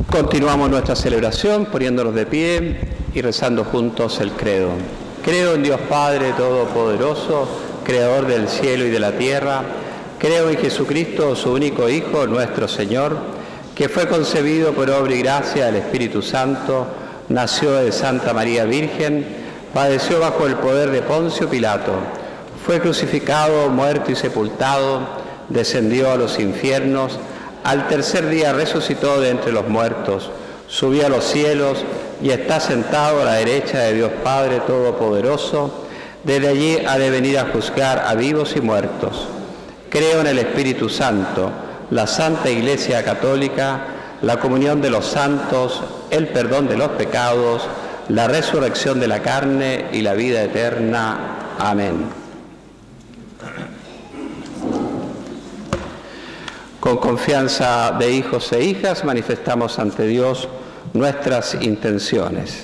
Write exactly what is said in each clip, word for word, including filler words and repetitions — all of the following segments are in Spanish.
Continuamos nuestra celebración poniéndonos de pie y rezando juntos el credo. Creo en Dios Padre Todopoderoso, Creador del cielo y de la tierra. Creo en Jesucristo, su único Hijo, nuestro Señor, que fue concebido por obra y gracia del Espíritu Santo, nació de Santa María Virgen, padeció bajo el poder de Poncio Pilato, fue crucificado, muerto y sepultado, descendió a los infiernos, al tercer día resucitó de entre los muertos, subió a los cielos y está sentado a la derecha de Dios Padre Todopoderoso. Desde allí ha de venir a juzgar a vivos y muertos. Creo en el Espíritu Santo, la Santa Iglesia Católica, la comunión de los santos, el perdón de los pecados, la resurrección de la carne y la vida eterna. Amén. Con confianza de hijos e hijas manifestamos ante Dios nuestras intenciones.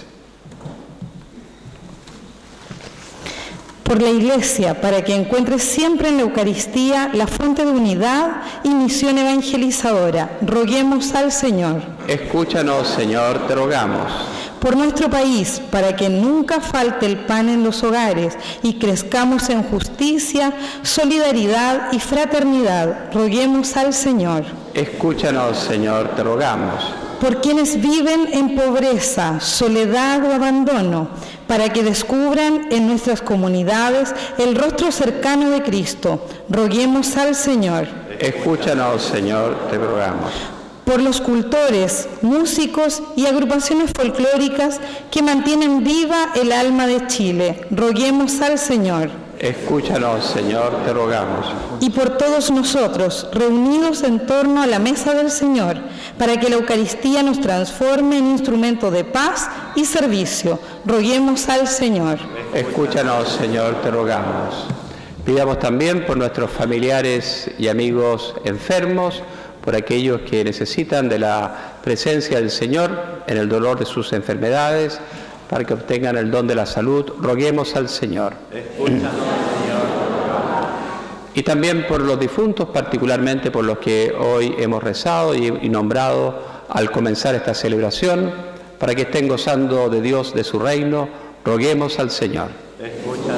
Por la Iglesia, para que encuentre siempre en la Eucaristía la fuente de unidad y misión evangelizadora, roguemos al Señor. Escúchanos, Señor, te rogamos. Por nuestro país, para que nunca falte el pan en los hogares y crezcamos en justicia, solidaridad y fraternidad, roguemos al Señor. Escúchanos, Señor, te rogamos. Por quienes viven en pobreza, soledad o abandono, para que descubran en nuestras comunidades el rostro cercano de Cristo, roguemos al Señor. Escúchanos, Señor, te rogamos. Por los cultores, músicos y agrupaciones folclóricas que mantienen viva el alma de Chile, roguemos al Señor. Escúchanos, Señor, te rogamos. Y por todos nosotros, reunidos en torno a la mesa del Señor, para que la Eucaristía nos transforme en instrumento de paz y servicio, roguemos al Señor. Escúchanos, Señor, te rogamos. Pidamos también por nuestros familiares y amigos enfermos, por aquellos que necesitan de la presencia del Señor en el dolor de sus enfermedades, para que obtengan el don de la salud, roguemos al Señor. Escúchanos, Señor. Y también por los difuntos, particularmente por los que hoy hemos rezado y, y nombrado al comenzar esta celebración, para que estén gozando de Dios, de su reino, roguemos al Señor. Escúchanos,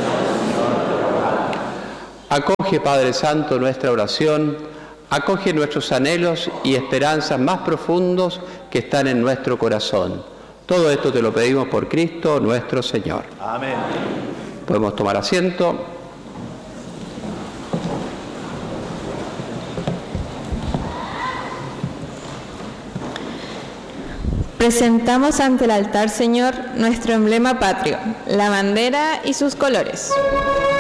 Señor. Acoge, Padre Santo, nuestra oración. Acoge nuestros anhelos y esperanzas más profundos que están en nuestro corazón. Todo esto te lo pedimos por Cristo nuestro Señor. Amén. Podemos tomar asiento. Presentamos ante el altar, Señor, nuestro emblema patrio, la bandera y sus colores.